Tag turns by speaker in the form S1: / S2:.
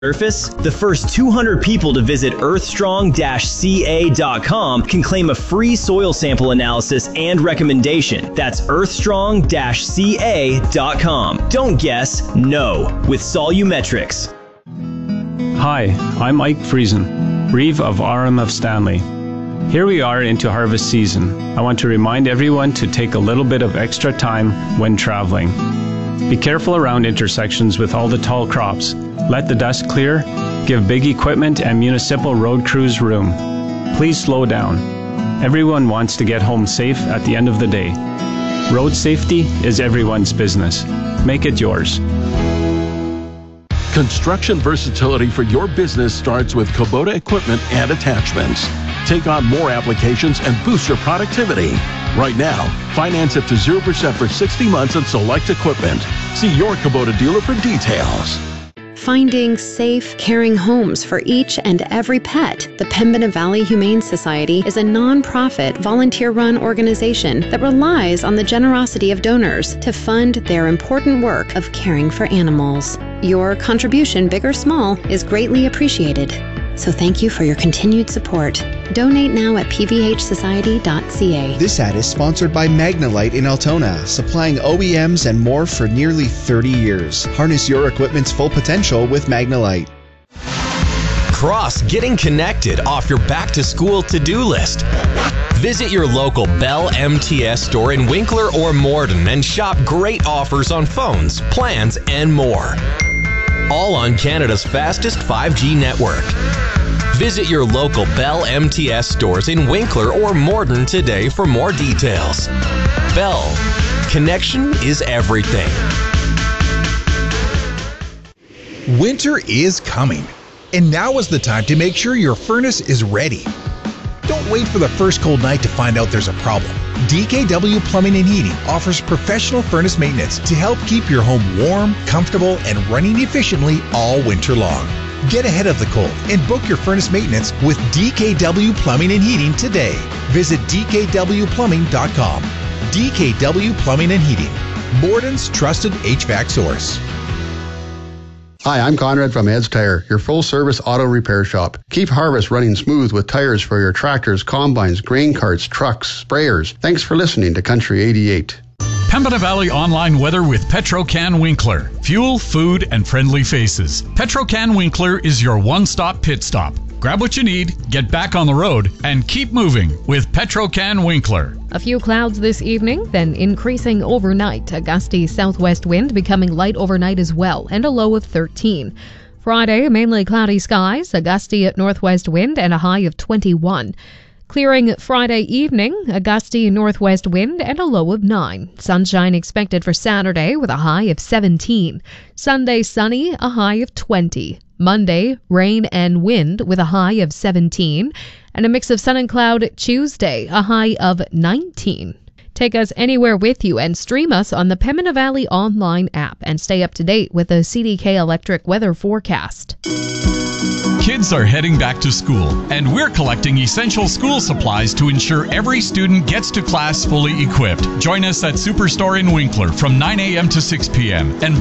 S1: surface, the first 200 people to visit earthstrong-ca.com can claim a free soil sample analysis and recommendation. That's earthstrong-ca.com. Don't guess, know with Solumetrics.
S2: Hi, I'm Mike Friesen, Reeve of RMF Stanley. Here we are into harvest season. I want to remind everyone to take a little bit of extra time when traveling. Be careful around intersections with all the tall crops. Let the dust clear. Give big equipment and municipal road crews room. Please slow down. Everyone wants to get home safe at the end of the day. Road safety is everyone's business. Make it yours.
S3: Construction versatility for your business starts with Kubota equipment and attachments. Take on more applications and boost your productivity. Right now, finance up to 0% for 60 months on select equipment. See your Kubota dealer for details.
S4: Finding safe, caring homes for each and every pet, the Pembina Valley Humane Society is a non-profit, volunteer-run organization that relies on the generosity of donors to fund their important work of caring for animals. Your contribution, big or small, is greatly appreciated. So thank you for your continued support. Donate now at pvhsociety.ca.
S5: This ad is sponsored by Magnalite in Altona, supplying OEMs and more for nearly 30 years. Harness your equipment's full potential with Magnalite.
S6: Cross getting connected off your back-to-school to-do list. Visit your local Bell MTS store in Winkler or Morden and shop great offers on phones, plans, and more. All on Canada's fastest 5G network. Visit your local Bell MTS stores in Winkler or Morden today for more details. Bell, connection is everything.
S7: Winter is coming, and now is the time to make sure your furnace is ready. Don't wait for the first cold night to find out there's a problem. DKW Plumbing and Heating offers professional furnace maintenance to help keep your home warm, comfortable, and running efficiently all winter long. Get ahead of the cold and book your furnace maintenance with DKW Plumbing and Heating today. Visit dkwplumbing.com. DKW Plumbing and Heating, Borden's trusted HVAC source.
S8: Hi, I'm Conrad from Ed's Tire, your full-service auto repair shop. Keep harvest running smooth with tires for your tractors, combines, grain carts, trucks, sprayers. Thanks for listening to Country 88.
S9: Pembina Valley online weather with Petro-Can Winkler. Fuel, food, and friendly faces. Petro-Can Winkler is your one-stop pit stop. Grab what you need, get back on the road, and keep moving with Petro-Can Winkler.
S10: A few clouds this evening, then increasing overnight. A gusty southwest wind becoming light overnight as well, and a low of 13. Friday, mainly cloudy skies, a gusty northwest wind, and a high of 21. Clearing Friday evening, a gusty northwest wind and a low of 9. Sunshine expected for Saturday with a high of 17. Sunday sunny, a high of 20. Monday, rain and wind with a high of 17. And a mix of sun and cloud Tuesday, a high of 19. Take us anywhere with you and stream us on the Pembina Valley online app and stay up to date with the CDK Electric weather forecast.
S9: Kids are heading back to school, and we're collecting essential school supplies to ensure every student gets to class fully equipped. Join us at Superstore in Winkler from 9 a.m. to 6 p.m. and